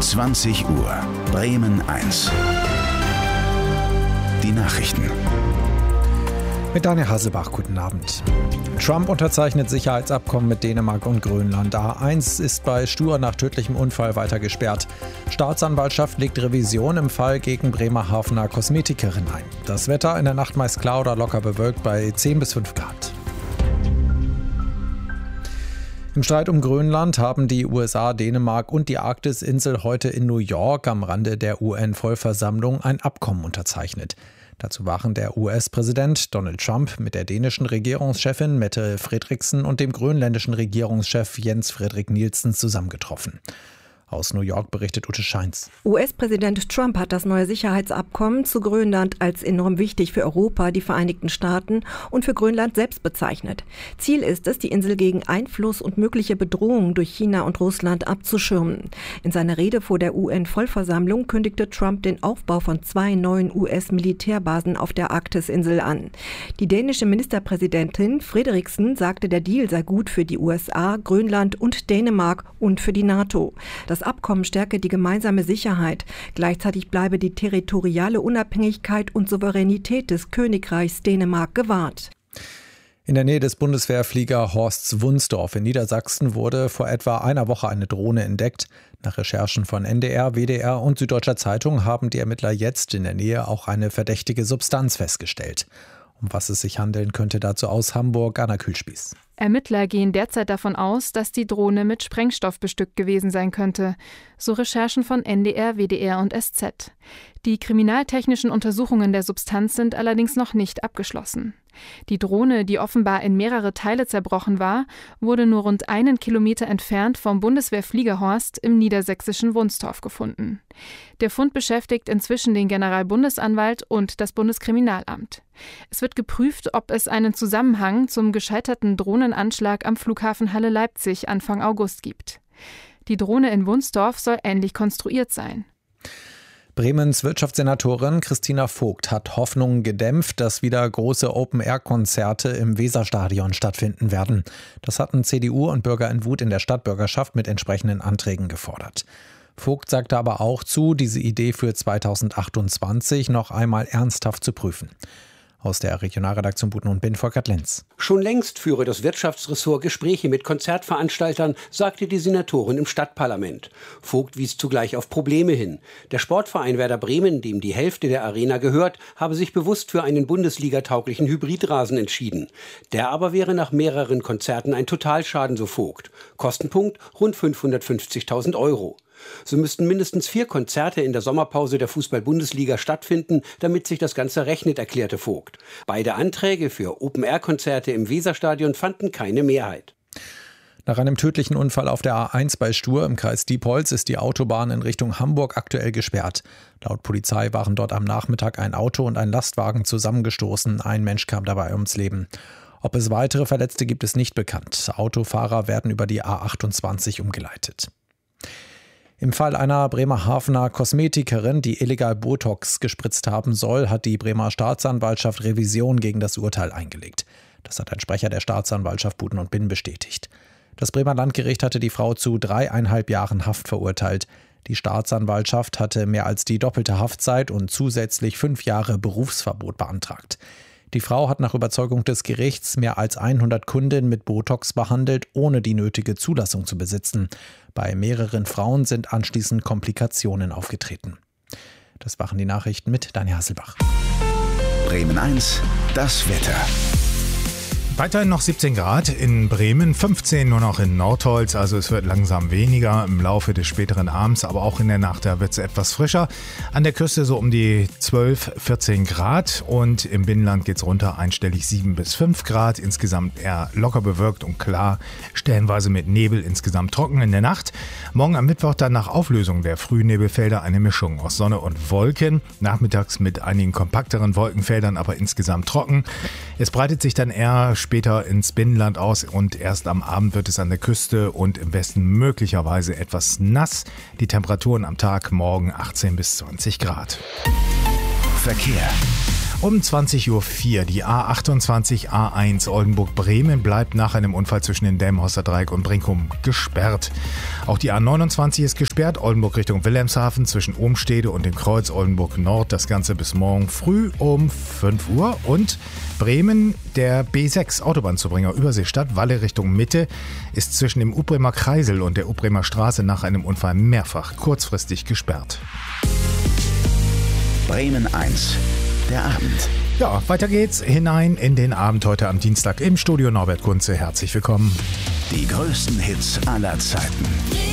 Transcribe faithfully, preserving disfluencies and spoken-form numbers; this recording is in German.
zwanzig Uhr, Bremen eins. Die Nachrichten. Mit Daniel Hasselbach, guten Abend. Trump unterzeichnet Sicherheitsabkommen mit Dänemark und Grönland. A eins ist bei Stur nach tödlichem Unfall weiter gesperrt. Staatsanwaltschaft legt Revision im Fall gegen Bremerhavener Kosmetikerin ein. Das Wetter in der Nacht meist klar oder locker bewölkt bei zehn bis fünf Grad. Im Streit um Grönland haben die U S A, Dänemark und die Arktisinsel heute in New York am Rande der U N-Vollversammlung ein Abkommen unterzeichnet. Dazu waren der U S-Präsident Donald Trump mit der dänischen Regierungschefin Mette Frederiksen und dem grönländischen Regierungschef Jens Frederik Nielsen zusammengetroffen. Aus New York berichtet Ute Scheins. U S-Präsident Trump hat das neue Sicherheitsabkommen zu Grönland als enorm wichtig für Europa, die Vereinigten Staaten und für Grönland selbst bezeichnet. Ziel ist es, die Insel gegen Einfluss und mögliche Bedrohungen durch China und Russland abzuschirmen. In seiner Rede vor der U N-Vollversammlung kündigte Trump den Aufbau von zwei neuen U S-Militärbasen auf der Arktisinsel an. Die dänische Ministerpräsidentin Frederiksen sagte, der Deal sei gut für die U S A, Grönland und Dänemark und für die NATO. Das Abkommen stärke die gemeinsame Sicherheit. Gleichzeitig bleibe die territoriale Unabhängigkeit und Souveränität des Königreichs Dänemark gewahrt. In der Nähe des Bundeswehrflieger-Horsts Wunsdorf in Niedersachsen wurde vor etwa einer Woche eine Drohne entdeckt. Nach Recherchen von N D R, W D R und Süddeutscher Zeitung haben die Ermittler jetzt in der Nähe auch eine verdächtige Substanz festgestellt. Um was es sich handeln könnte, dazu aus Hamburg, Anna Kühlspieß. Ermittler gehen derzeit davon aus, dass die Drohne mit Sprengstoff bestückt gewesen sein könnte. So Recherchen von N D R, W D R und S Z. Die kriminaltechnischen Untersuchungen der Substanz sind allerdings noch nicht abgeschlossen. Die Drohne, die offenbar in mehrere Teile zerbrochen war, wurde nur rund einen Kilometer entfernt vom Bundeswehrfliegerhorst im niedersächsischen Wunstorf gefunden. Der Fund beschäftigt inzwischen den Generalbundesanwalt und das Bundeskriminalamt. Es wird geprüft, ob es einen Zusammenhang zum gescheiterten Drohnenanschlag am Flughafen Halle-Leipzig Anfang August gibt. Die Drohne in Wunstorf soll ähnlich konstruiert sein. Bremens Wirtschaftssenatorin Christina Vogt hat Hoffnungen gedämpft, dass wieder große Open-Air-Konzerte im Weserstadion stattfinden werden. Das hatten C D U und Bürger in Wut in der Stadtbürgerschaft mit entsprechenden Anträgen gefordert. Vogt sagte aber auch zu, diese Idee für zweitausendachtundzwanzig noch einmal ernsthaft zu prüfen. Aus der Regionalredaktion Buten und Bin, Volkert Lenz. Schon längst führe das Wirtschaftsressort Gespräche mit Konzertveranstaltern, sagte die Senatorin im Stadtparlament. Vogt wies zugleich auf Probleme hin. Der Sportverein Werder Bremen, dem die Hälfte der Arena gehört, habe sich bewusst für einen bundesligatauglichen Hybridrasen entschieden. Der aber wäre nach mehreren Konzerten ein Totalschaden, so Vogt. Kostenpunkt rund fünfhundertfünfzigtausend Euro. So müssten mindestens vier Konzerte in der Sommerpause der Fußball-Bundesliga stattfinden, damit sich das Ganze rechnet, erklärte Vogt. Beide Anträge für Open-Air-Konzerte im Weserstadion fanden keine Mehrheit. Nach einem tödlichen Unfall auf der A eins bei Stur im Kreis Diepholz ist die Autobahn in Richtung Hamburg aktuell gesperrt. Laut Polizei waren dort am Nachmittag ein Auto und ein Lastwagen zusammengestoßen. Ein Mensch kam dabei ums Leben. Ob es weitere Verletzte gibt, ist nicht bekannt. Autofahrer werden über die A achtundzwanzig umgeleitet. Im Fall einer Bremerhavener Kosmetikerin, die illegal Botox gespritzt haben soll, hat die Bremer Staatsanwaltschaft Revision gegen das Urteil eingelegt. Das hat ein Sprecher der Staatsanwaltschaft Buten und Bin bestätigt. Das Bremer Landgericht hatte die Frau zu dreieinhalb Jahren Haft verurteilt. Die Staatsanwaltschaft hatte mehr als die doppelte Haftzeit und zusätzlich fünf Jahre Berufsverbot beantragt. Die Frau hat nach Überzeugung des Gerichts mehr als hundert Kundinnen mit Botox behandelt, ohne die nötige Zulassung zu besitzen. Bei mehreren Frauen sind anschließend Komplikationen aufgetreten. Das waren die Nachrichten mit Daniel Hasselbach. Bremen eins, das Wetter. Weiterhin noch siebzehn Grad in Bremen, fünfzehn nur noch in Nordholz, also es wird langsam weniger im Laufe des späteren Abends, aber auch in der Nacht, da wird es etwas frischer. An der Küste so um die zwölf, vierzehn Grad und im Binnenland geht es runter einstellig sieben bis fünf Grad, insgesamt eher locker bewölkt und klar, stellenweise mit Nebel, insgesamt trocken in der Nacht. Morgen am Mittwoch dann nach Auflösung der Frühnebelfelder eine Mischung aus Sonne und Wolken, nachmittags mit einigen kompakteren Wolkenfeldern, aber insgesamt trocken. Es breitet sich dann eher später ins Binnenland aus und erst am Abend wird es an der Küste und im Westen möglicherweise etwas nass. Die Temperaturen am Tag morgen achtzehn bis zwanzig Grad. Verkehr. Um zwanzig Uhr vier, die A achtundzwanzig A eins Oldenburg-Bremen bleibt nach einem Unfall zwischen dem Delmenhorster Dreieck und Brinkum gesperrt. Auch die A neunundzwanzig ist gesperrt, Oldenburg Richtung Wilhelmshaven zwischen Ohmstede und dem Kreuz Oldenburg Nord. Das Ganze bis morgen früh um fünf Uhr. Und Bremen, der B sechs Autobahnzubringer Überseestadt, Walle Richtung Mitte, ist zwischen dem Ubremer Kreisel und der Ubremer Straße nach einem Unfall mehrfach kurzfristig gesperrt. Bremen eins, der Abend. Ja, weiter geht's hinein in den Abend heute am Dienstag im Studio Norbert Kunze. Herzlich willkommen. Die größten Hits aller Zeiten.